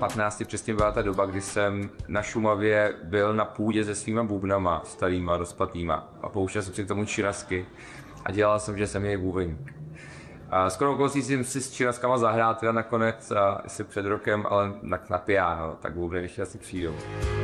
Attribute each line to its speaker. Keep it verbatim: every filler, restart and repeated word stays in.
Speaker 1: patnácti přesně byla ta doba, kdy jsem na Šumavě byl na půdě se svýma bubnama, starýma, rozplatýma a pouštěl jsem si k tomu čirasky a dělal jsem, že jsem jej bůveník. A skoro okolností jsem si s čiraskama zahrát teda nakonec a asi před rokem, ale na, na piano, tak bubny ještě asi přijdou.